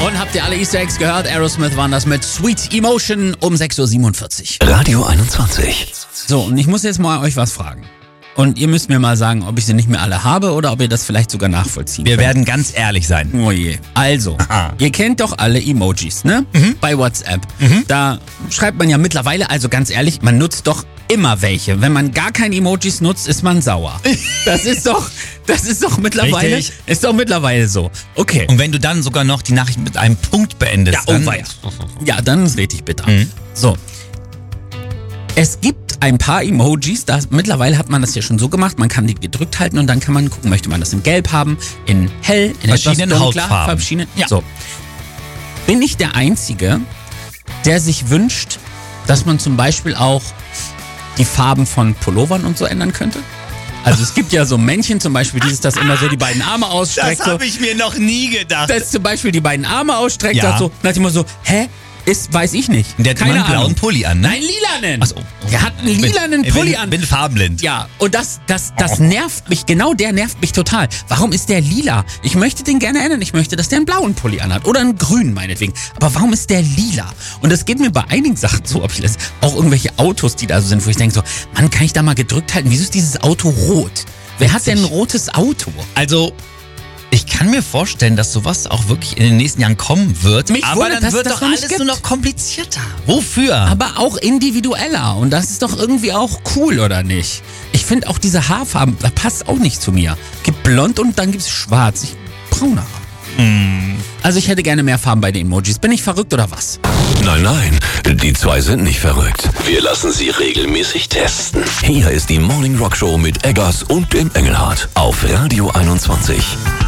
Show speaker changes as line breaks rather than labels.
Und habt ihr alle Easter Eggs gehört? Aerosmith waren das mit Sweet Emotion um 6.47
Uhr. Radio 21.
So, und ich muss jetzt mal euch was fragen. Und ihr müsst mir mal sagen, ob ich sie nicht mehr alle habe oder ob ihr das vielleicht sogar nachvollziehen
Wir
könnt.
werden ganz ehrlich sein.
Oh je. Also, ihr kennt doch alle Emojis, ne? Bei WhatsApp. Da schreibt man ja mittlerweile, also ganz ehrlich, man nutzt doch immer welche. Wenn man gar keine Emojis nutzt, ist man sauer. Das ist doch mittlerweile,
Richtig.
ist doch mittlerweile so. Okay.
Und wenn du dann sogar noch die Nachricht mit einem Punkt beendest,
Ja,
dann...
weia. Ja, dann ist richtig bitter. So. Es gibt ein paar Emojis, mittlerweile hat man das ja schon so gemacht, man kann die gedrückt halten und dann kann man gucken, möchte man das in Gelb haben, in Hell, in
Verschiedenen
etwas dunkler,
Hautfarben.
verschiedene.
Ja.
So. Bin ich der Einzige, der sich wünscht, dass man zum Beispiel auch die Farben von Pullovern und so ändern könnte? Also es gibt ja so Männchen zum Beispiel, das immer so die beiden Arme ausstreckt.
Das habe ich mir noch nie gedacht.
Das zum Beispiel die beiden Arme ausstreckt,
Ja.
sagt so, nach dem Motto so, weiß ich nicht.
Der hat immer einen blauen Pulli an, ne?
Nein, lilanen.
Ach so.
Der hat einen lilanen Pulli an.
Bin farbenblind.
Ja, und das nervt mich, genau der nervt mich total. Warum ist der lila? Ich möchte den gerne ändern. Ich möchte, dass der einen blauen Pulli anhat. Oder einen grünen, meinetwegen. Aber warum ist der lila? Und das geht mir bei einigen Sachen so, auch irgendwelche Autos, die da so sind, wo ich denke so, Mann, kann ich da mal gedrückt halten? Wieso ist dieses Auto rot? Wer hat denn ein rotes Auto?
Also, ich kann mir vorstellen, dass sowas auch wirklich in den nächsten Jahren kommen wird.
Mich
aber
wundert,
dann
dass
wird
das
doch
noch nicht
alles
gibt.
nur noch komplizierter. Wofür?
Aber auch individueller. Und das ist doch irgendwie auch cool, oder nicht? Ich finde auch diese Haarfarben, das passt auch nicht zu mir. Gibt blond und dann gibt's schwarz. Ich braune Haare. Also ich hätte gerne mehr Farben bei den Emojis. Bin ich verrückt oder was?
Nein, die zwei sind nicht verrückt. Wir lassen sie regelmäßig testen. Hier ist die Morning Rock Show mit Eggers und dem Engelhardt auf Radio 21.